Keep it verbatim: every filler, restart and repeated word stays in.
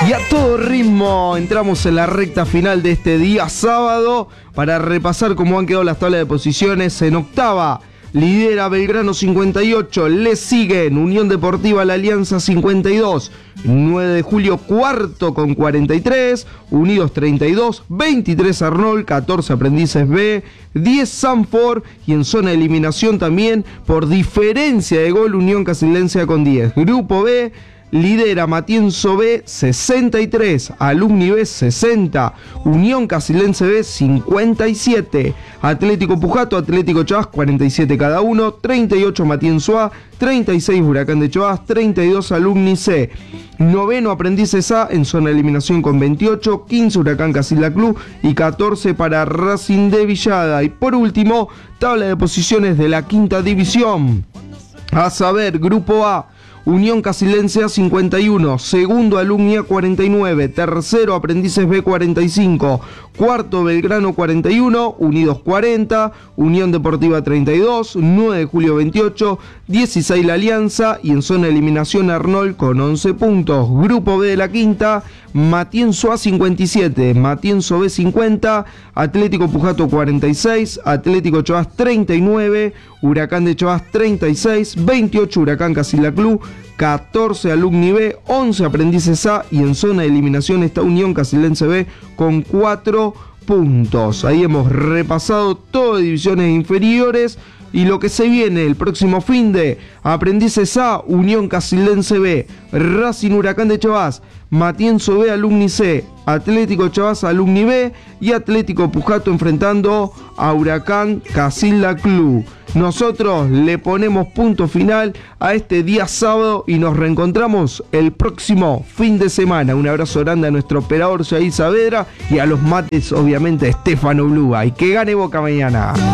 Y a todo ritmo entramos en la recta final de este día sábado para repasar cómo han quedado las tablas de posiciones. En octava lidera Belgrano cincuenta y ocho, le siguen Unión Deportiva La Alianza cincuenta y dos, nueve de julio cuarto con cuarenta y tres, Unidos treinta y dos, veintitrés Arnold, catorce Aprendices B, diez Sanford y en zona de eliminación también por diferencia de gol Unión Casilense con diez. Grupo B lidera Matienzo B sesenta y tres, Alumni B sesenta, Unión Casilense B cincuenta y siete, Atlético Pujato, Atlético Chavas cuarenta y siete cada uno, treinta y ocho Matienzo A, treinta y seis Huracán de Chavas, treinta y dos Alumni C. Noveno Aprendices A en zona de eliminación con veintiocho, quince Huracán Casilda Club y catorce para Racing de Villada. Y por último, tabla de posiciones de la quinta división. A saber, Grupo A, Unión Casilense A cincuenta y uno, segundo Alumni A cuarenta y nueve, tercero Aprendices B cuarenta y cinco, cuarto Belgrano cuarenta y uno, Unidos cuarenta, Unión Deportiva treinta y dos, nueve de julio veintiocho, dieciséis La Alianza y en zona de eliminación Arnold con once puntos. Grupo B de la quinta, Matienzo A cincuenta y siete, Matienzo B cincuenta, Atlético Pujato cuarenta y seis, Atlético Chavas treinta y nueve, Huracán de Chavas treinta y seis, veintiocho Huracán Casilda Club, catorce Alumni B, once Aprendices A y en zona de eliminación está Unión Casilense B con cuatro puntos. Ahí hemos repasado todo de divisiones inferiores y lo que se viene el próximo fin de Aprendices A, Unión Casilense B, Racing Huracán de Chavas, Matienzo B, Alumni C, Atlético Chavas, Alumni B y Atlético Pujato enfrentando a Huracán Casilda Club. Nosotros le ponemos punto final a este día sábado y nos reencontramos el próximo fin de semana. Un abrazo grande a nuestro operador Jair Saavedra y a los mates, obviamente, Estefano Blua. Y que gane Boca mañana.